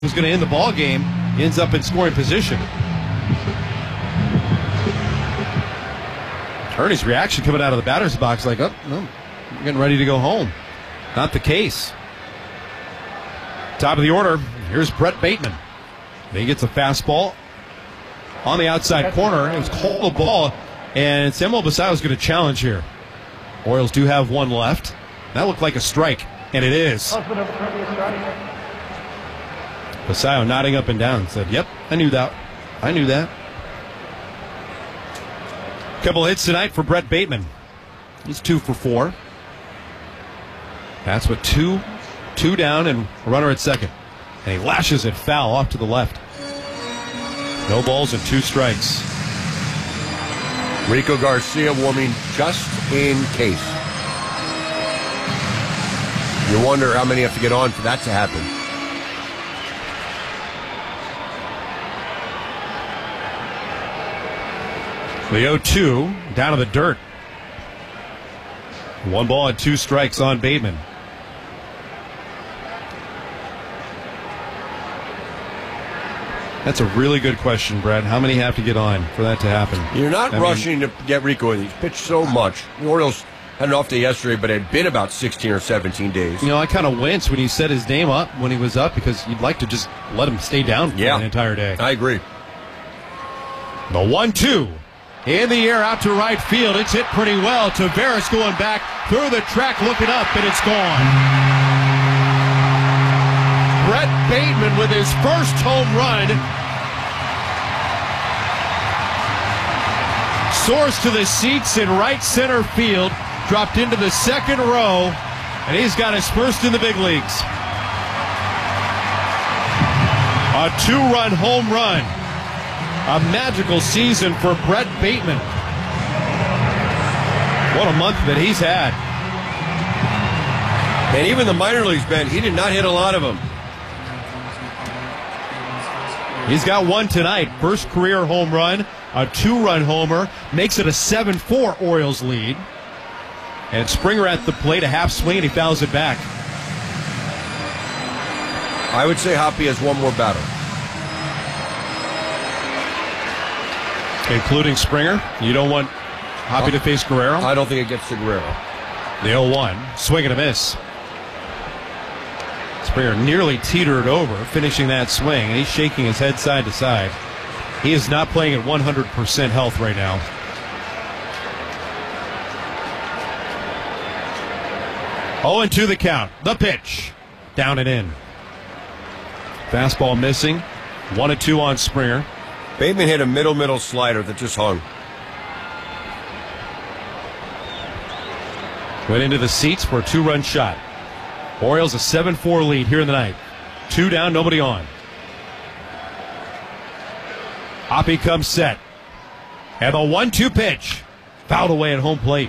was going to end the ball game, ends up in scoring position. Ernie's reaction coming out of the batter's box like, oh, no, I'm getting ready to go home. Not the case. Top of the order, here's Brett Bateman. He gets a fastball on the outside corner. It was called a ball, and Samuel Basallo is going to challenge here. Orioles do have one left. That looked like a strike, and it is. Basallo nodding up and down, said, yep, I knew that. I knew that. Couple hits tonight for Brett Bateman. He's 2 for 4. That's with two down and a runner at second. And he lashes it foul off to the left. No balls and 2 strikes. Rico Garcia warming just in case. You wonder how many have to get on for that to happen. The 0-2 down to the dirt. 1 ball and 2 strikes on Bateman. That's a really good question, Brett. How many have to get on for that to happen? You're not rushing to get Rico in. He's pitched so much. The Orioles had an off day yesterday, but it had been about 16 or 17 days. You know, I kind of winced when he said his name up when he was up because you'd like to just let him stay down for an entire day. I agree. The 1-2. In the air out to right field. It's hit pretty well. Taveras going back through the track, looking up, and it's gone. Brett Bateman with his first home run. Soars to the seats in right center field. Dropped into the second row, and he's got his first in the big leagues. A 2-run home run. A magical season for Brett Bateman. What a month that he's had. And even the minor leagues, Ben, he did not hit a lot of them. He's got one tonight. First career home run, a 2-run homer. Makes it a 7-4 Orioles lead. And Springer at the plate, a half swing, and he fouls it back. I would say Hoppy has one more batter. Including Springer. You don't want Hoppy to face Guerrero? I don't think it gets to Guerrero. The 0-1. Swing and a miss. Springer nearly teetered over, finishing that swing, and he's shaking his head side to side. He is not playing at 100% health right now. Oh, and 2 the count. The pitch. Down and in. Fastball missing. 1-2 on Springer. Bateman hit a middle slider that just hung. Went into the seats for a 2-run shot. Orioles a 7-4 lead here in the ninth. 2 down, nobody on. Hoppy comes set. And the 1-2 pitch. Fouled away at home plate.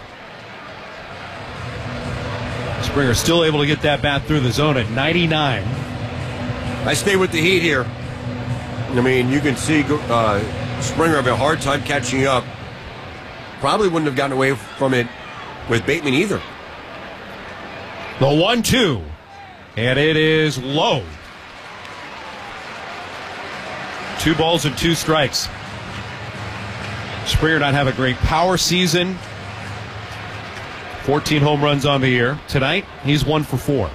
Springer still able to get that bat through the zone at 99. I stay with the Heat here. I mean, you can see Springer have a hard time catching up. Probably wouldn't have gotten away from it with Bateman either. The 1-2. And it is low. 2 balls and 2 strikes. Springer not have a great power season. 14 home runs on the year. Tonight, he's 1 for 4.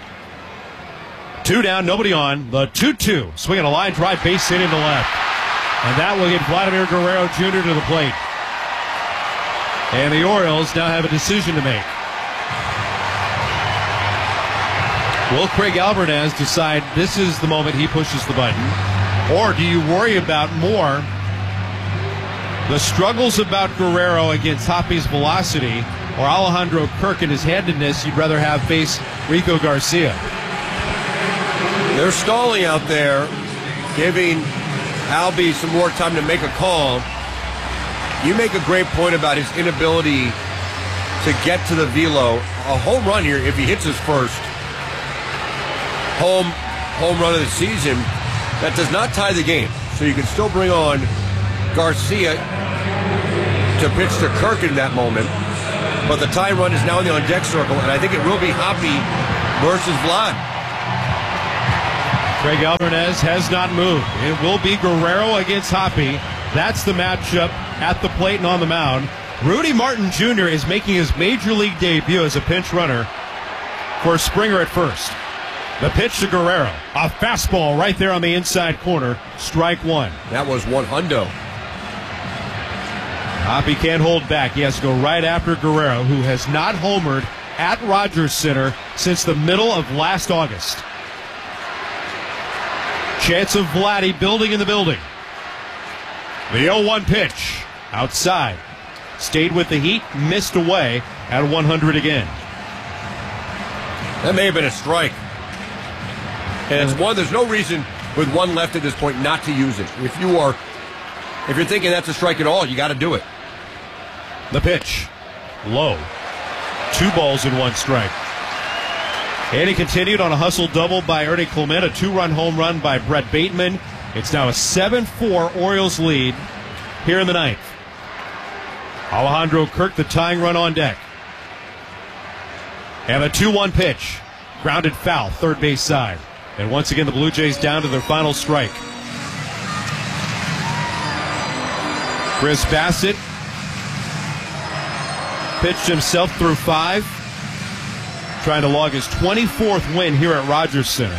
2 down, nobody on. The 2-2. Swinging a line drive, base hit into left. And that will get Vladimir Guerrero Jr. to the plate. And the Orioles now have a decision to make. Will Craig Alvarez decide this is the moment he pushes the button? Or do you worry about more the struggles about Guerrero against Hoppy's velocity, or Alejandro Kirk and his handedness you'd rather have face Rico Garcia? They're stalling out there, giving Albie some more time to make a call. You make a great point about his inability to get to the velo. A home run here, if he hits his first home run of the season, that does not tie the game. So you can still bring on Garcia to pitch to Kirk in that moment. But the tie run is now in the on-deck circle, and I think it will be Hoppy versus Vlad. Craig Alvarez has not moved. It will be Guerrero against Hoppy. That's the matchup at the plate and on the mound. Rudy Martin Jr. is making his major league debut as a pinch runner for Springer at first. The pitch to Guerrero. A fastball right there on the inside corner. Strike one. That was one hundo. Hoppy can't hold back. He has to go right after Guerrero, who has not homered at Rogers Center since the middle of last August. Chance of Vladdy building in the building. The 0-1 pitch. Outside. Stayed with the heat. Missed away at 100 again. That may have been a strike. And it's one, there's no reason with one left at this point not to use it. If you're thinking that's a strike at all, you got to do it. The pitch. Low. 2 balls and 1 strike. And he continued on a hustle double by Ernie Clement, a 2-run home run by Brett Bateman. It's now a 7-4 Orioles lead here in the ninth. Alejandro Kirk, the tying run on deck. And a 2-1 pitch. Grounded foul, third base side. And once again, the Blue Jays down to their final strike. Chris Bassett pitched himself through 5. Trying to log his 24th win here at Rogers Center.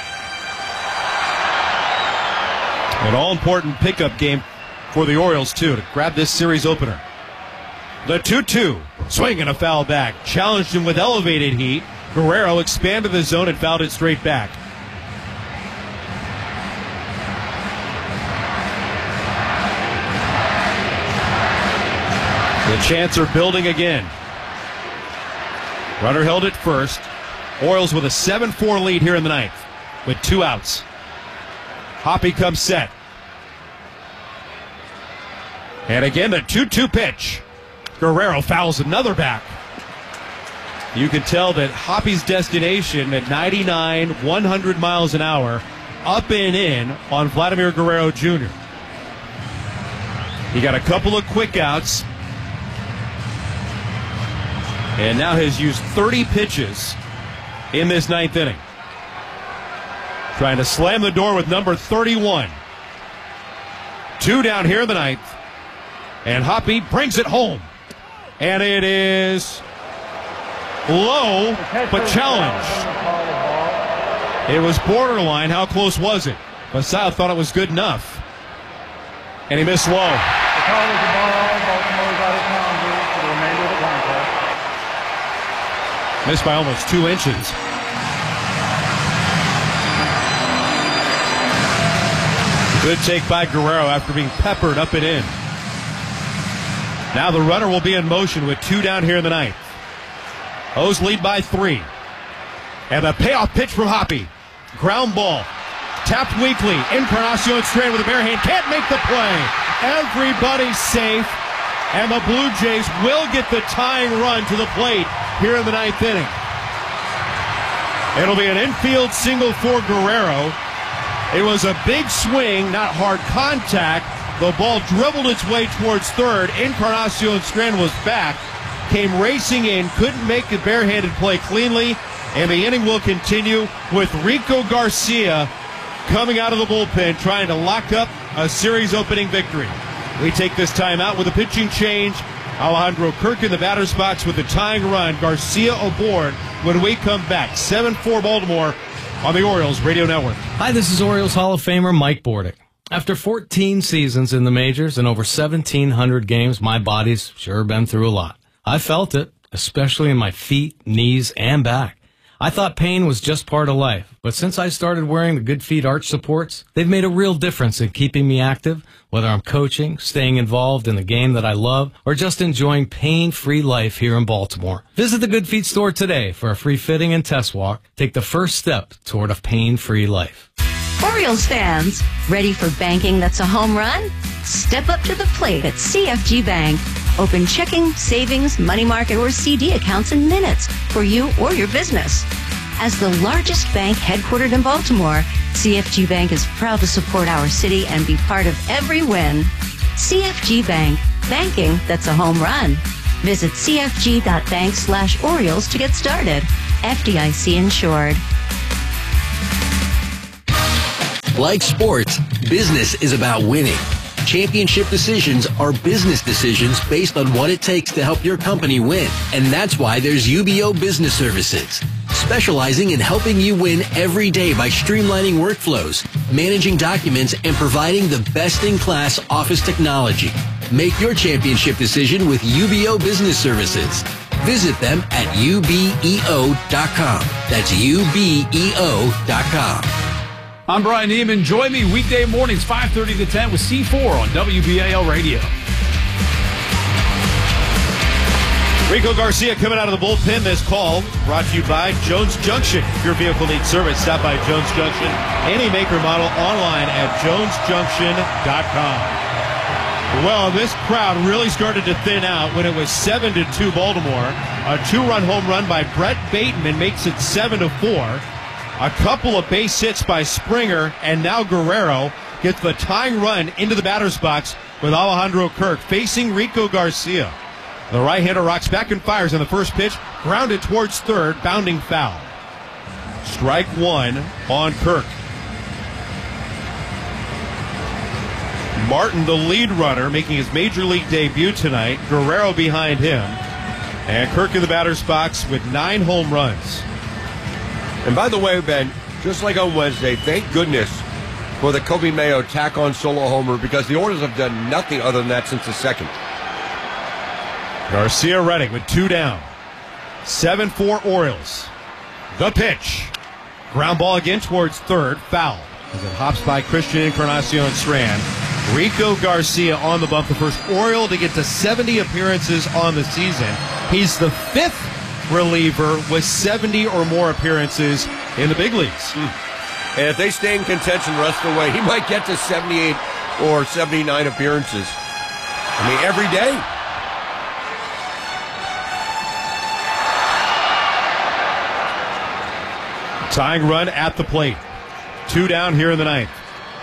An all-important pickup game for the Orioles, too, to grab this series opener. The 2-2. Swing and a foul back. Challenged him with elevated heat. Guerrero expanded the zone and fouled it straight back. The chants are building again. Runner held at first. Orioles with a 7-4 lead here in the ninth with 2 outs. Hoppy comes set. And again, the 2-2 pitch. Guerrero fouls another back. You can tell that Hoppy's destination at 99, 100 miles an hour, up and in on Vladimir Guerrero Jr. He got a couple of quick outs. And now has used 30 pitches in this ninth inning. Trying to slam the door with number 31. 2 down here in the ninth. And Hoppy brings it home. And it is low, but challenged. It was borderline. How close was it? Bassett thought it was good enough. And he missed low. The call is a ball. Baltimore got it down for the remainder of the contest. Missed by almost 2 inches. Good take by Guerrero after being peppered up and in. Now the runner will be in motion with 2 down here in the ninth. O's lead by 3. And the payoff pitch from Hoppy. Ground ball. Tapped weakly. Encarnacion Strand with a bare hand. Can't make the play. Everybody's safe. And the Blue Jays will get the tying run to the plate here in the ninth inning. It'll be an infield single for Guerrero. It was a big swing, not hard contact. The ball dribbled its way towards third. Encarnacion Strand was back, came racing in, couldn't make the barehanded play cleanly, and the inning will continue with Rico Garcia coming out of the bullpen trying to lock up a series opening victory. We take this time out with a pitching change. Alejandro Kirk in the batter's box with the tying run. Garcia aboard when we come back. 7-4 Baltimore on the Orioles Radio Network. Hi, this is Orioles Hall of Famer Mike Bordick. After 14 seasons in the majors and over 1,700 games, my body's sure been through a lot. I felt it, especially in my feet, knees, and back. I thought pain was just part of life, but since I started wearing the Good Feet arch supports, they've made a real difference in keeping me active, whether I'm coaching, staying involved in the game that I love, or just enjoying pain-free life here in Baltimore. Visit the Good Feet store today for a free fitting and test walk. Take the first step toward a pain-free life. Orioles fans, ready for banking that's a home run? Step up to the plate at CFG Bank. Open checking, savings, money market, or CD accounts in minutes for you or your business. As the largest bank headquartered in Baltimore, CFG Bank is proud to support our city and be part of every win. CFG Bank, banking that's a home run. Visit cfg.bank/Orioles to get started. FDIC insured. Like sports, business is about winning. Championship decisions are business decisions based on what it takes to help your company win. And that's why there's UBO Business Services, specializing in helping you win every day by streamlining workflows, managing documents, and providing the best-in-class office technology. Make your championship decision with UBO Business Services. Visit them at ubeo.com. That's ubeo.com. I'm Brian Neiman. Join me weekday mornings, 5:30 to 10 with C4 on WBAL Radio. Rico Garcia coming out of the bullpen. This call brought to you by Jones Junction. If your vehicle needs service, stop by Jones Junction. Any maker model online at jonesjunction.com. Well, this crowd really started to thin out when it was 7-2 Baltimore. A 2-run home run by Brett Bateman makes it 7-4. A couple of base hits by Springer, and now Guerrero gets the tying run into the batter's box with Alejandro Kirk facing Rico Garcia. The right-hander rocks back and fires on the first pitch, grounded towards third, bounding foul. Strike one on Kirk. Martin, the lead runner, making his major league debut tonight. Guerrero behind him. And Kirk in the batter's box with 9 home runs. And by the way, Ben, just like on Wednesday, thank goodness for the Kobe Mayo tack-on solo homer, because the Orioles have done nothing other than that since the second. Garcia Redding with 2 down. 7-4 Orioles. The pitch. Ground ball again towards third. Foul as it hops by Christian Encarnacion Strand. Rico Garcia on the bump, the first Oriole to get to 70 appearances on the season. He's the 5th reliever with 70 or more appearances in the big leagues. And if they stay in contention the rest of the way, he might get to 78 or 79 appearances. I mean, every day. Tying run at the plate. 2 down here in the 9th.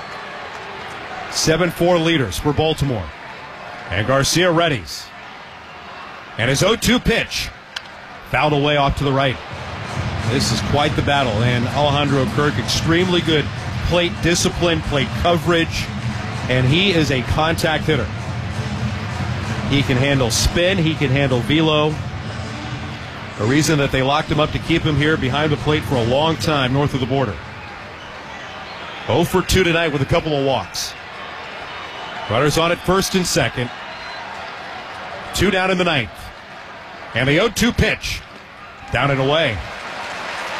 7-4 leaders for Baltimore. And Garcia readies. And his 0-2 pitch. Fouled away off to the right. This is quite the battle. And Alejandro Kirk, extremely good plate discipline, plate coverage. And he is a contact hitter. He can handle spin. He can handle velo. A reason that they locked him up to keep him here behind the plate for a long time north of the border. 0 for 2 tonight with a couple of walks. Runners on at first and second. 2 down in the 9th. And the 0-2 pitch. Down and away.